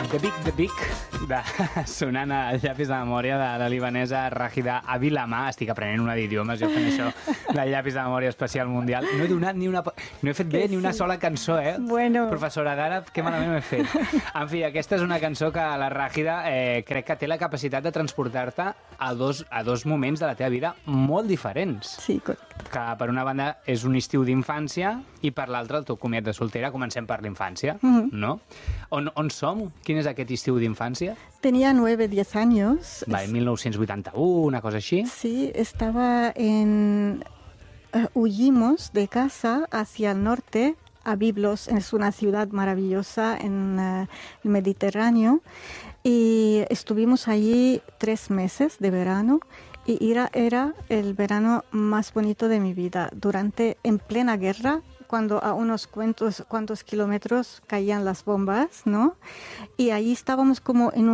The Big, sonant a llapis de memòria de la libanesa Ràgida Avilama. Estic aprenent una d'idiomes, jo fent això de llapis de memòria especial mundial. No he donat no he fet bé ni una sola cançó, Bueno. Professora d'àrab, que malament ho he fet. En fi, aquesta és una cançó que la Ràgida crec que té la capacitat de transportar-te a dos moments de la teva vida molt diferents. Sí, correcte. Que per una banda és un estiu d'infància i per l'altra el teu comiat de soltera. Comencem per l'infància, no? On som? Quin és aquest estiu d'infància? Tenía 9-10 años. Va, en 1981, una cosa així? Sí, estaba en... huyimos de casa hacia el norte, a Biblos, es una ciudad maravillosa en el Mediterráneo, y estuvimos allí 3 meses de verano, y era el verano más bonito de mi vida. En plena guerra, cuando a unos cuantos kilómetros caían las bombas, ¿no? Y ahí estábamos como en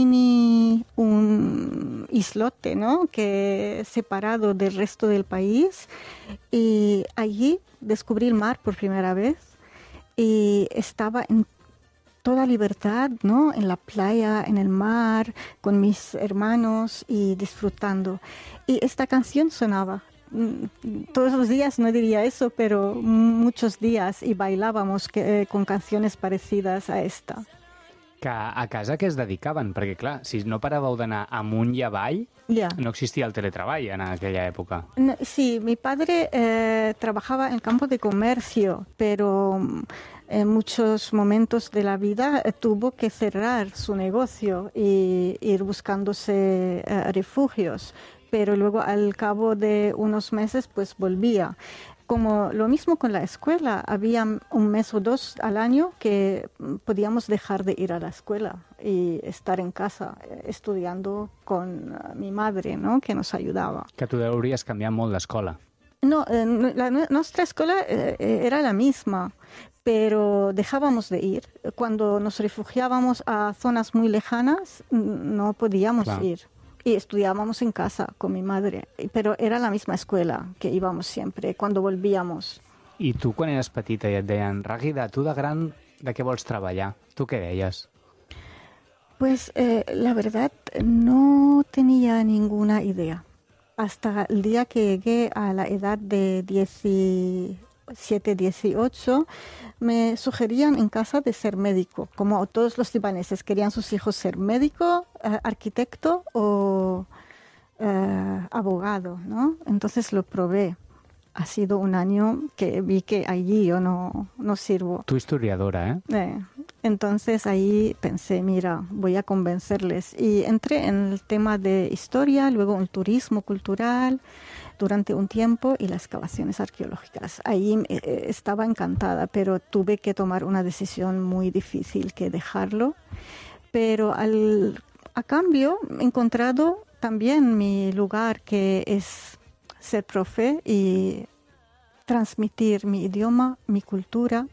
un islote, ¿no? Que separado del resto del país. Y allí descubrí el mar por primera vez y estaba en toda libertad, ¿no? En la playa, en el mar, con mis hermanos y disfrutando. Y esta canción sonaba todos los días, no diría eso, pero muchos días, y bailábamos con canciones parecidas a esta. Que a casa què es dedicaven? Perquè, clar, si no paràveu d'anar amunt i avall, no existia el teletreball en aquella època. No, sí, mi padre trabajaba en el campo de comercio, pero en muchos momentos de la vida tuvo que cerrar su negocio y ir buscándose refugios. Pero luego al cabo de unos meses pues volvía. Como lo mismo con la escuela, había 1 mes o 2 al año que podíamos dejar de ir a la escuela y estar en casa estudiando con mi madre, ¿no? Que nos ayudaba. Que tu hauries canviat molt d'escola. No, nuestra escuela era la misma, pero dejábamos de ir. Cuando nos refugiábamos a zonas muy lejanas, no podíamos ir. Y estudiábamos en casa con mi madre, pero era la misma escuela que íbamos siempre cuando volvíamos. I tu, quan eres petita i et deien, Ràgida, tu de gran, de què vols treballar? Tu què deies? Pues la verdad no tenía ninguna idea. Hasta el día que llegué a la edad de 17, 18, me sugerían en casa de ser médico, como todos los libaneses querían sus hijos ser médico, arquitecto o abogado, ¿no? Entonces lo probé. Ha sido un año que vi que allí yo no sirvo. Tu historiadora, ¿eh? Entonces ahí pensé, mira, voy a convencerles. Y entré en el tema de historia, luego el turismo cultural durante un tiempo y las excavaciones arqueológicas. Ahí estaba encantada, pero tuve que tomar una decisión muy difícil, que dejarlo. Pero a cambio he encontrado también mi lugar, que es ser profe y transmitir mi idioma, mi cultura.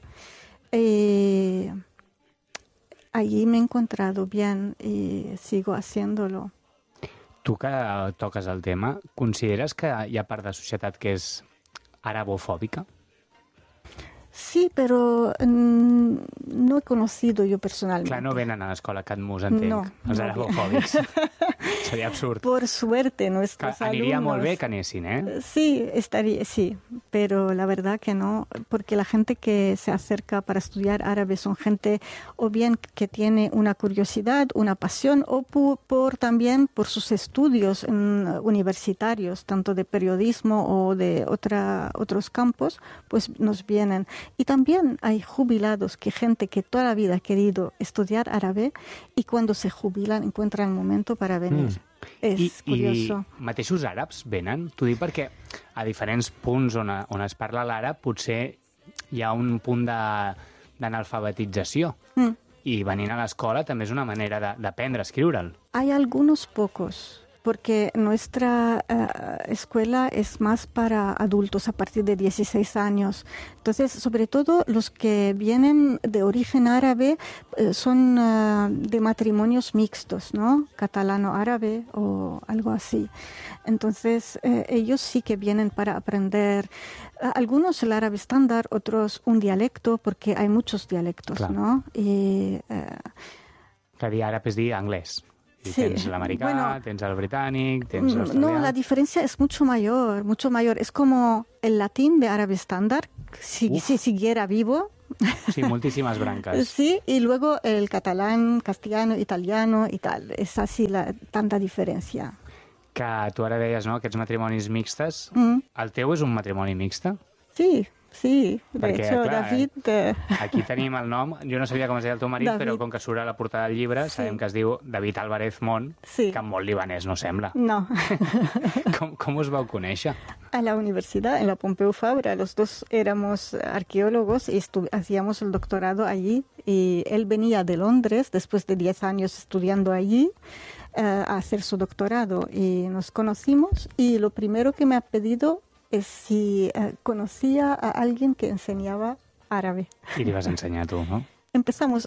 Allí me he encontrado bien y sigo haciéndolo. Tu que toques el tema, consideres que hi ha part de societat que és arabofòbica? Sí, pero no he conocido yo personalmente. Clar, no venen a l'escola Catmus, entenc, no, els no arabofòbics. Seria absurd. Por suerte, nuestros alumnos... Aniria molt bé que anessin, ¿eh? Sí, sí, pero la verdad que no, porque la gente que se acerca para estudiar árabe son gente o bien que tiene una curiosidad, una pasión, o también por sus estudios universitarios, tanto de periodismo o de otros campos, pues nos vienen. Y también hay jubilados, gente que toda la vida ha querido estudiar árabe y cuando se jubilan encuentran el momento para venir. És curioso. I mateixos àrabs venen? T'ho dic perquè a diferents punts on es parla l'àrab potser hi ha un punt d'analfabetització. I venint a l'escola també és una manera d'aprendre a escriure'l. Hay algunos pocos, porque nuestra escuela es más para adultos a partir de 16 años. Entonces, sobre todo los que vienen de origen árabe son de matrimonios mixtos, ¿no? Catalano-árabe o algo así. Entonces, ellos sí que vienen para aprender. Algunos el árabe estándar, otros un dialecto, porque hay muchos dialectos, claro. ¿No? Y És a dir, àrab és dir anglès. I Sí, tens l'americà, bueno, tens el britànic, tens l'australià... No, la diferencia es mucho mayor, mucho mayor. Es como el latín de árabe estándar, si siguiera vivo. Sí, moltíssimes branques. Sí, y luego el catalán, castellano, italiano y tal. Es así tanta diferencia. Que tu ara deies, no?, aquests matrimonis mixtes. El teu és un matrimoni mixte? Sí, sí. De Perquè, hecho, clar, David... aquí tenim el nom. Jo no sabia com es deia el teu marit, David. però com que surt a la portada del llibre, sabem que es diu David Álvarez Mont, Sí. que molt libanès no sembla. No. Com us vau conèixer? A la universidad, en la Pompeu Fabra, los dos éramos arqueólogos y hacíamos el doctorado allí. Y él venía de Londres, después de 10 años estudiando allí, a hacer su doctorado. Y nos conocimos y lo primero que me ha pedido es si conocía a alguien que enseñaba árabe. I li vas ensenyar tu, no? Empezamos,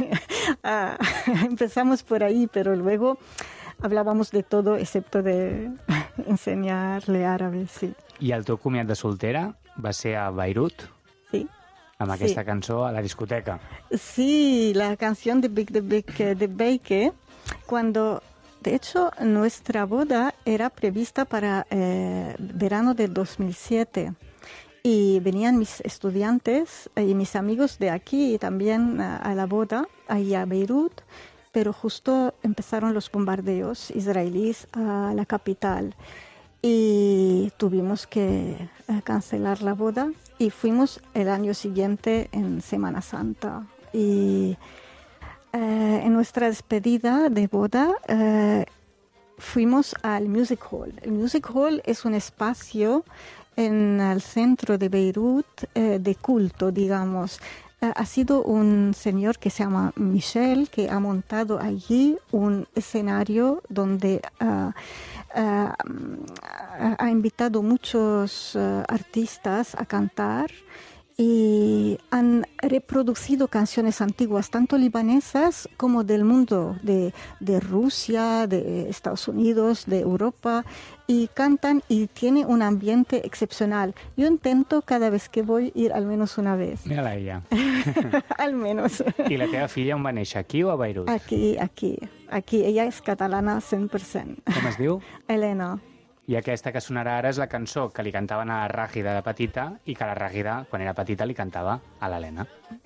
empezamos por ahí, pero luego hablábamos de todo excepto de enseñarle árabe, sí. I el teu comiat de soltera va ser a Beirut, Sí. amb aquesta cançó a la discoteca. Sí, la canción de Big the Big de Baker, cuando, de hecho, nuestra boda era prevista para verano de 2007. Y venían mis estudiantes y mis amigos de aquí también a la boda, ahí a Beirut, pero justo empezaron los bombardeos israelíes a la capital. Y tuvimos que cancelar la boda y fuimos el año siguiente en Semana Santa. Y en nuestra despedida de boda fuimos al Music Hall. El Music Hall es un espacio en el centro de Beirut de culto, digamos. Ha sido un señor que se llama Michel que ha montado allí un escenario donde ha invitado muchos artistas a cantar y han reproducido canciones antiguas, tanto libanesas como del mundo, de Rusia, de Estados Unidos, de Europa, y cantan y tiene un ambiente excepcional. Yo intento cada vez que voy ir al menos una vez. Mira-la ella. Al menos. I la teva filla on va néixer, aquí o a Beirut? Aquí. Ella es catalana 100%. Com es diu? Elena. I aquesta que sonarà ara és la cançó que li cantaven a la Ràgida de petita i que la Ràgida, quan era petita, li cantava a l'Helena.